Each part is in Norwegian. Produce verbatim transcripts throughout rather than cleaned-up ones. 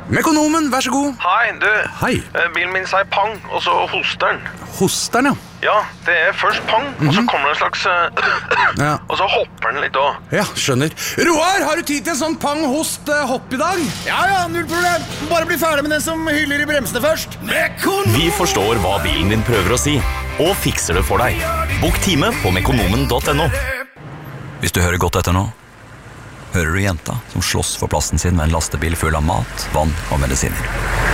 Mekonomen, vær så god. Hei, du. Hei. Eh, Bilen min sier pang, og så hoster den. Hoster den, ja. Ja, det er først pang, og så kommer det en slags... eh, Ja. Og så hopper den litt også. Ja, skjønner. Roar, har du tid til en sånn pang-host-hopp i dag? Ja, ja, null problem. Bare bli ferdig med den som hyller i bremsene først. Vi forstår hva bilen din prøver å si, og fikser det for deg. Bok time på mekonomen punktum no. Hvis du hører godt etter nå, hører du jenta som slåss for plassen sin med en lastebil full av mat, vann og medisiner.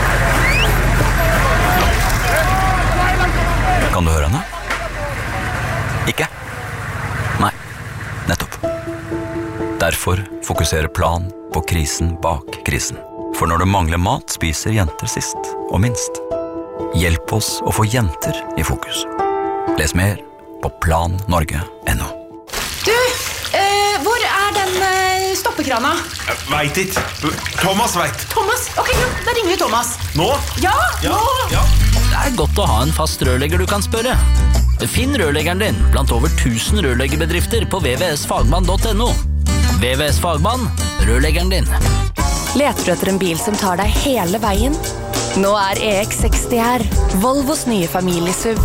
Kan du høre henne? Ikke? Nei, nettopp. Derfor fokuserer Plan på krisen bak krisen. For når det mangler mat, spiser jenter sist og minst. Hjelp oss å få jenter i fokus. Les mer på plan norge punktum no. Du, eh, hvor er den eh, stoppekrana? Vet ikke. Thomas vet. Thomas? Ok, greit, da ringer vi Thomas. Nå? Ja, Ja, nå! ja. Det er godt å ha en fast rørlegger du kan spørre. Finn rørleggeren din blant over tusen rørleggerbedrifter på v v s fagmann punktum no. V V S Fagmann, rørleggeren din. Leter du etter en bil som tar deg hele veien? Nå er E X seksti her, Volvos nye familiesuv.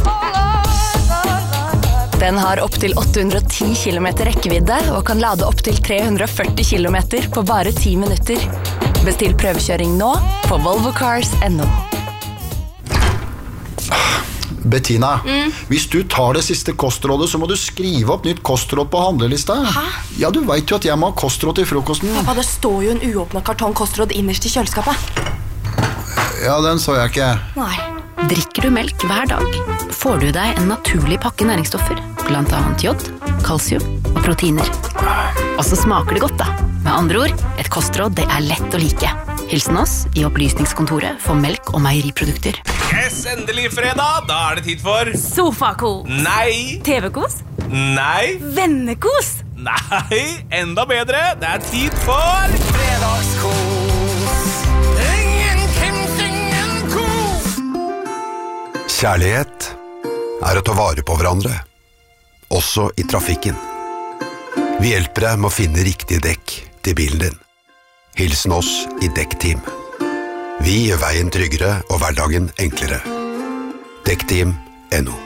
Den har opp til åtte hundre og ti kilometer rekkevidde og kan lade opp til tre hundre og førti kilometer på bare ti minutter. Bestill prøvekjøring nå på volvo cars punktum no. Bettina, hvis du tar det siste kostrådet, så må du skrive opp nytt kostråd på handlelista. Hæ? Ja, du vet jo at jeg må ha kostråd til frokosten. Pappa, det står jo en uåpnet kartong kostråd innerst i kjøleskapet. Ja, den så jeg ikke. Nei. Drikker du melk hver dag, får du deg en naturlig pakke næringsstoffer, blant annet jod, kalsium og proteiner. Og så smaker det godt da. Med andre ord, et kostråd det er lett å like. Hilsen oss i opplysningskontoret for melk og meieriprodukter. Yes, endelig fredag. Da er det tid for... Sofakos. Nei. T V-kos. Nei. Vennekos. Nei. Enda bedre. Det er tid for... Fredagskos. Ingen ingen kos. Kjærlighet er å ta vare på hverandre, også i trafikken. Vi hjelper deg med å finne riktige dekk til bilen din. Hilsen oss i Dekkteam. Vi gjør veien tryggere og hverdagen enklere. Dekkteam punktum no.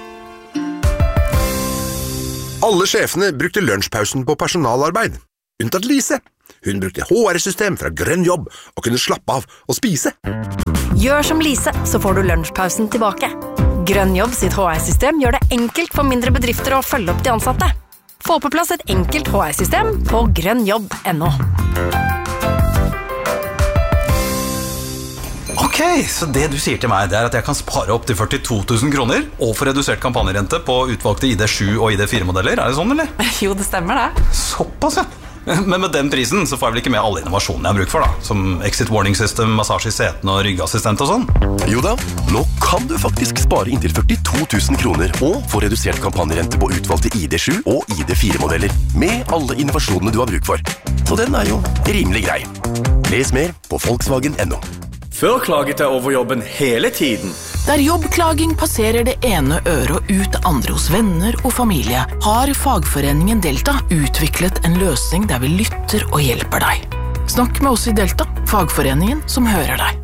Alle sjefene brukte lunsjpausen på personalarbeid. Unntatt Lise. Hun brukte H R-system fra Grønn Jobb og kunne slappe av og spise. Gjør som Lise, så får du lunsjpausen tilbake. Grønn Jobb sitt H R-system gjør det enkelt for mindre bedrifter å følge opp de ansatte. Få på plass et enkelt H R-system på grønn jobb punktum no. Ok, så det du sier til meg, det er at jeg kan spare opp til førtito tusen kroner og få redusert kampanjerente på utvalgte I D sju og I D fire modeller. Er det sånn, eller? Jo, det stemmer det. Såpass, ja. Men med den prisen så får jeg vel ikke med alle innovasjonene jeg har bruk for, da. Som exit warning system, massasje I setene og ryggassistent og sånn. Jo da, nå kan du faktisk spare inntil førtito tusen kroner og få redusert kampanjerente på utvalgte I D sju og I D fire modeller med alle innovasjonene du har bruk for. Så den er jo rimelig grei. Les mer på Volkswagen punktum no. Før klaget jeg over jobben hele tiden. Der jobbklaging passerer det ene øret og ut det andre hos venner og familie, har fagforeningen Delta utviklet en løsning der vi lytter og hjelper deg. Snakk med oss I Delta, fagforeningen som hører deg.